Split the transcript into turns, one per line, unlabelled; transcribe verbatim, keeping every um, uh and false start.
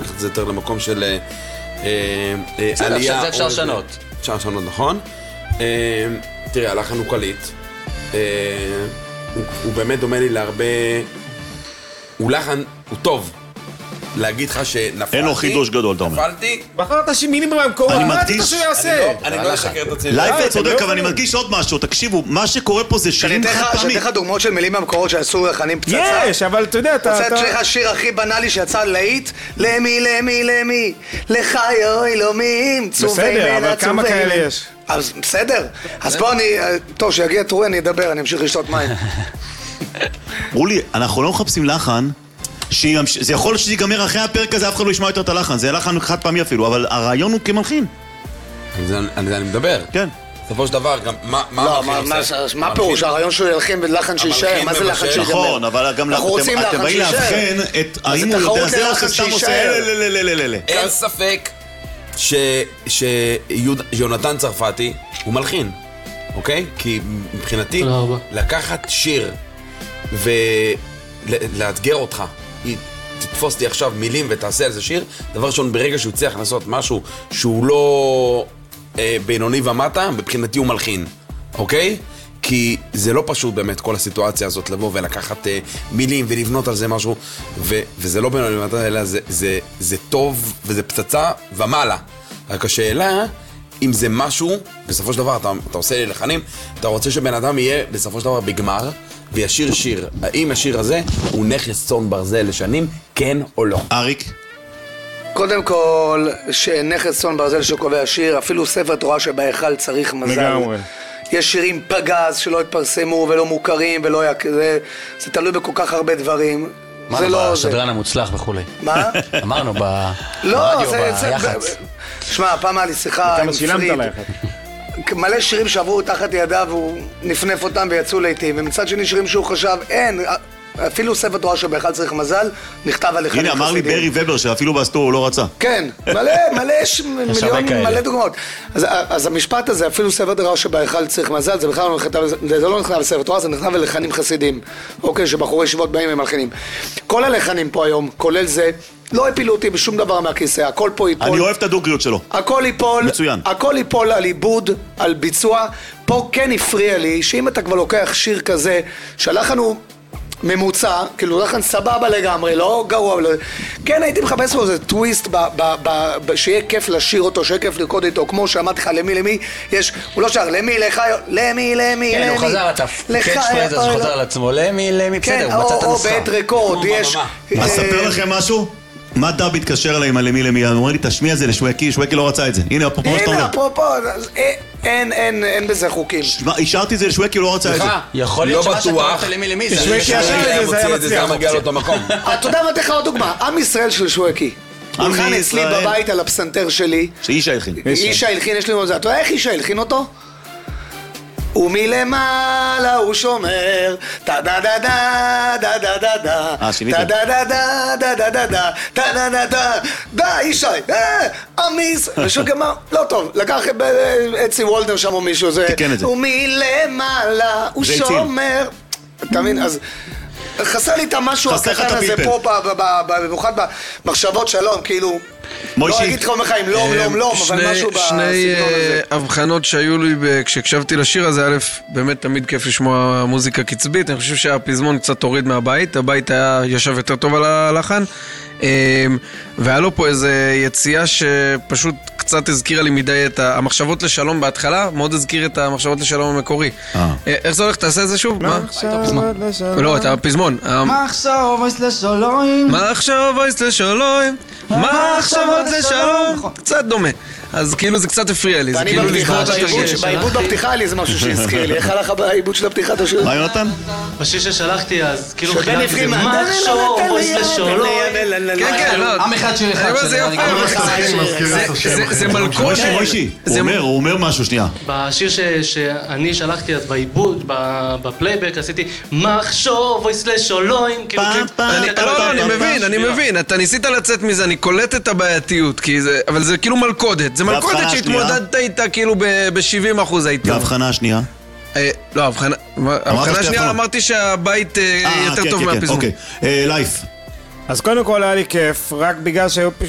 לקחת את זה יותר למקום של עלייה.
זה אפשר לשנות.
אפשר לשנות, נכון. תראה, הלחן הוא קליט. הוא באמת דומה לי להרבה... הוא לחן, הוא טוב. להגיד לך שנפלתי...
אין לו חידוש גדול, אתה אומר.
נפלתי...
בחרת שמילים במקורות,
אני
מה אתה
מדגיש...
שהוא יעשה?
אני לא אשקר את עצמי.
לייפר צודק, אבל אני מדגיש עוד משהו. תקשיבו, מה שקורה פה זה שירים חד פעמי.
שאני אתן לך דוגמאות של מילים במקורות שעשו לחנים פצצה.
יש, אבל אתה יודע, אתה...
רוצה לך שיר הכי בנאלי שיצא להיט? למי, למי, למי, לחיו אלומים, צובי
בסדר, אבל
מנה,
כמה
צובי
כאלה
מנה.
יש?
אז בסדר. אז בוא אני... טוב, שיגיע תורי אני אדבר, אני אמשיך לשתות מים.
רולי, אנחנו לא מחפשים לחן, זה יכול שזה ייגמר אחרי הפרק הזה, אף אחד לא ישמע יותר את הלחן, זה לחן חד פעמי אפילו, אבל הרעיון הוא כמלחין.
על זה אני מדבר.
כן.
בסופו של דבר, גם מה המלחין עושה?
מה פירוש? הרעיון שהוא ילחין בלחן שישאר? מה זה לחן שישאר?
נכון, אבל גם אתם באים להבחן את האם הוא יודע זה או שסתם עושה לללללללל.
אין ספק שיונתן צרפתי הוא מלחין, אוקיי? כי מבחינתי לקחת שיר ולאתגר אותך, תתפוס לי עכשיו מילים ותעשה על זה שיר, דבר ראשון, ברגע שהוא צריך לעשות משהו שהוא לא אה, בינוני ומטה, מבחינתי הוא מלחין, אוקיי? כי זה לא פשוט באמת כל הסיטואציה הזאת לבוא ולקחת אה, מילים ולבנות על זה משהו, ו- וזה לא בינוני ומטה, אלא זה, זה, זה טוב וזה פצצה ומעלה. רק השאלה, אם זה משהו, בסופו של דבר אתה, אתה עושה לי לחנים, אתה רוצה שבן אדם יהיה בסופו של דבר בגמר, וישיר שיר. האם השיר הזה הוא נכס צאן ברזל לשנים, כן או לא?
אריק?
קודם כל, שנכס צאן ברזל שקובע שיר, אפילו ספר תורה שבהיכל צריך מזל.
לגמרי.
יש שירים פגז שלא התפרסמו ולא מוכרים ולא היה כזה, זה תלוי בכל כך הרבה דברים.
אמרנו בשדרן המוצלח וכולי.
מה?
אמרנו
לא,
ברדיו,
זה...
ביח"צ.
שמע, פעם היה לי שיחה עם פריד. מלא שירים שעברו תחת ידיו והוא נפנף אותם ויצאו לעתים, ומצד שני שירים שהוא חשב, אין, אפילו ספר תורה שבהיכל צריך מזל, נכתב על לחנים חסידים.
הנה, אמר לי ברי ובר שאפילו באסטור הוא לא רצה.
כן, מלא, מלא, יש מיליון, מלא דוגמאות. אז, אז המשפט הזה, אפילו ספר תורה שבהיכל צריך מזל, זה בכלל לא נכתב, זה לא נכתב על ספר תורה, זה נכתב על לחנים חסידים. אוקיי, שבחורי ישיבות באים עם מלחינים. כל הלחנים פה היום, כולל זה, לא הפילו אותי בשום דבר מהכיסא, הכל פה ייפול.
אני אוהב את הדוגריות שלו.
הכל ייפול,
מצוין.
הכל ייפול על עיבוד, על ביצוע. פה כן הפריע לי, שאם אתה כבר לוקח שיר כזה, שהלחן הוא ממוצע, כאילו לחן סבבה לגמרי, לא גרוע, לא... כן הייתי מחפש לו איזה טוויסט ב, ב, ב, ב, שיהיה כיף לשיר אותו, שיהיה כיף לרקוד איתו, כמו שאמרתי לך, למי, למי, יש, הוא לא שר, למי, לך, למי, למי,
כן,
למי.
הוא חזר, אתה קאץ' פרייז הזה שחוזר על עצמו, למי, למי, בסדר, הוא מצא את הנוסחה.
או בעת רקורד, יש...
אספר לכם משהו? מה דאב התקשר אליי עם הלמי למי? הוא אומר לי, תשמיע זה לשווקי, שווקי לא רצה את זה. הנה, אפרופו שאתה אומר.
הנה, אפרופו, אין, אין, אין בזה חוקים.
השארתי את זה לשווקי, הוא לא רצה את זה.
יכול להיות שמה שאתה אומר למי למי, זה
שווקי ישר את זה, זה היה מצליח.
זה היה מגיע לאותו מקום.
אתה יודע מה, תלך עוד דוגמה, עם ישראל של שווקי. הולחן אצלי בבית על הפסנתר שלי.
שאישה הלחין.
אישה הלחין, יש לי מוזר. אתה יודע איך אישה הלחין אותו? ומלמעלה הוא שומר, טה דה דה דה דה דה דה דה, טה דה דה דה דה דה דה דה, טה דה דה דה, דה אישי, אמיס, ושוב גמר, לא טוב, לקח אצי וולדר שם או מישהו, זה, ומלמעלה הוא שומר, אתה מבין, אז... חסר לי את המשהו הקטן הזה פה, במיוחד במחשבות שלום, כאילו... לא אגיד לך מחיים, לום, לום, לום, אבל משהו בסגנון הזה.
שני הבחנות שהיו לי כשהקשבתי לשיר הזה, א', באמת תמיד כיף לשמוע מוזיקה קצבית, אני חושב שהפזמון קצת הוריד מהבית, הבית היה ישב יותר טוב על הלחן, והיה לו פה איזה יציאה שפשוט קצת הזכירה לי מדי את המחשבות לשלום בהתחלה, מאוד הזכיר את המחשבות לשלום המקורי. איך זה הולך? תעשה את זה שוב?
מחשבות לשלום.
לא, את הפזמון.
מחשבות לשלום.
מחשבות לשלום. מחשבות לשלום. קצת דומה. אז כאילו זה קצת הפריע לי.
ואני בעיבוד בפתיחה לי זה משהו שהזכיר לי. איך הלך בעיבוד של הפתיחה את השיר?
מה יונתן?
בשיר ששלחתי אז, כאילו
חילקתי זה
מחשבות לשלום.
כן, כן, לא.
עם אחד שיר אחד.
זה יפה. זה מלכות.
מוישי, הוא אומר משהו, שנייה.
בשיר שאני שלחתי אז בעיבוד, בפלייבק, עשיתי מחשבות לשלום.
לא, אני מבין, אני מבין. אתה ניסית לצאת מזה, אני קולט את הבעייתיות, אבל זה כאילו מלכודת. זה מלכודת שהתמודדת איתה כאילו ב-שבעים אחוז הייתי.
והבחנה השנייה?
לא, הבחנה השנייה אמרתי שהבית יותר טוב מהפזמון.
אוקיי, לייף.
אז קודם כל היה לי כיף, רק בגלל שהיו